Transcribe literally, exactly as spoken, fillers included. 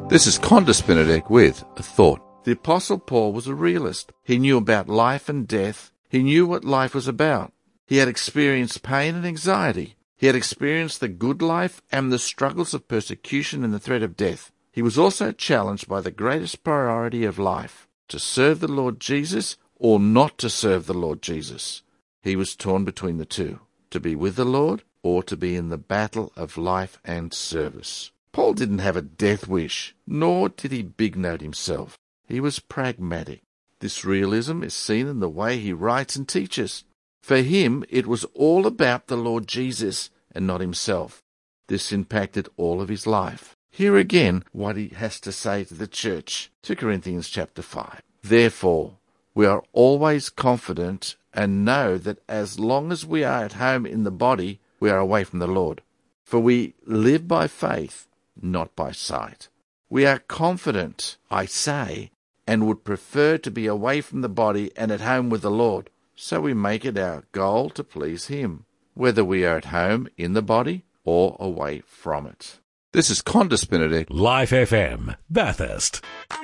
This is Qantas Benedek with a thought. The Apostle Paul was a realist. He knew about life and death. He knew what life was about. He had experienced pain and anxiety. He had experienced the good life and the struggles of persecution and the threat of death. He was also challenged by the greatest priority of life, to serve the Lord Jesus or not to serve the Lord Jesus. He was torn between the two, to be with the Lord or to be in the battle of life and service. Paul didn't have a death wish, nor did he big-note himself. He was pragmatic. This realism is seen in the way he writes and teaches. For him, it was all about the Lord Jesus and not himself. This impacted all of his life. Hear again what he has to say to the church. Second Corinthians chapter five. Therefore, we are always confident and know that as long as we are at home in the body, we are away from the Lord. For we live by faith, not by sight. We are confident, I say, and would prefer to be away from the body and at home with the Lord. So we make it our goal to please him, whether we are at home in the body or away from it. This is Qantas Benedek, Life F M, Bathurst.